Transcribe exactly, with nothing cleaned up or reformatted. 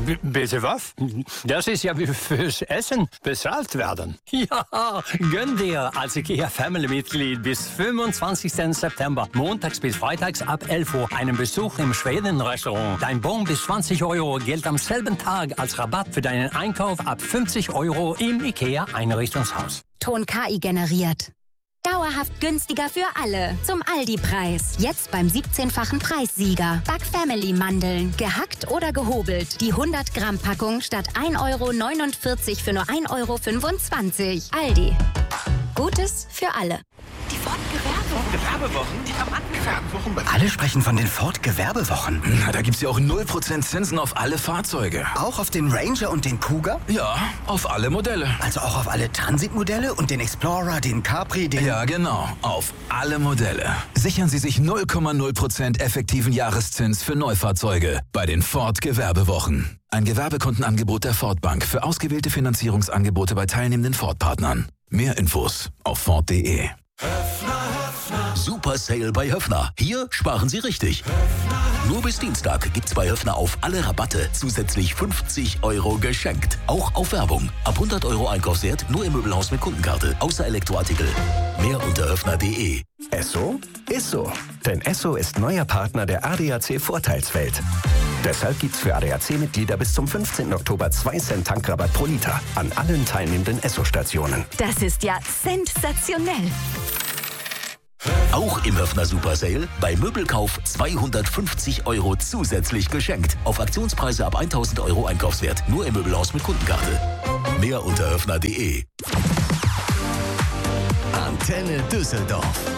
B- Bitte was? Das ist ja wie fürs Essen bezahlt werden. Ja, gönn dir als IKEA Family-Mitglied bis fünfundzwanzigsten September montags bis freitags ab elf Uhr einen Besuch im Schweden-Restaurant. Dein Bon bis zwanzig Euro gilt am selben Tag als Rabatt für deinen Einkauf ab fünfzig Euro im IKEA Einrichtungshaus. Ton K I generiert. Dauerhaft günstiger für alle. Zum Aldi-Preis. Jetzt beim siebzehnfachen Preissieger. Back Family Mandeln. Gehackt oder gehobelt. Die hundert Gramm Packung statt ein Euro neunundvierzig für nur ein Euro fünfundzwanzig. Aldi. Gutes für alle. Die Ford Gewerbewochen. Die haben angefangen. Alle sprechen von den Ford Gewerbewochen. Na, da gibt's ja auch null Prozent Zinsen auf alle Fahrzeuge. Auch auf den Ranger und den Cougar? Ja, auf alle Modelle. Also auch auf alle Transitmodelle und den Explorer, den Capri, den... Ja, genau. Auf alle Modelle. Sichern Sie sich null Komma null Prozent effektiven Jahreszins für Neufahrzeuge bei den Ford Gewerbewochen. Ein Gewerbekundenangebot der Ford Bank für ausgewählte Finanzierungsangebote bei teilnehmenden Ford-Partnern. Mehr Infos auf Ford punkt de. Super Sale bei Höffner. Hier sparen Sie richtig. Nur bis Dienstag gibt's bei Höffner auf alle Rabatte zusätzlich fünfzig Euro geschenkt. Auch auf Werbung. Ab hundert Euro Einkaufswert nur im Möbelhaus mit Kundenkarte. Außer Elektroartikel. Mehr unter höffner punkt de. Esso ist so. Denn Esso ist neuer Partner der A D A C Vorteilswelt. Deshalb gibt's für A D A C-Mitglieder bis zum fünfzehnten Oktober zwei Cent Tankrabatt pro Liter an allen teilnehmenden Esso-Stationen. Das ist ja sensationell. Auch im Höffner Super Sale bei Möbelkauf zweihundertfünfzig Euro zusätzlich geschenkt. Auf Aktionspreise ab tausend Euro Einkaufswert. Nur im Möbelhaus mit Kundenkarte. Mehr unter höffner punkt de. Antenne Düsseldorf.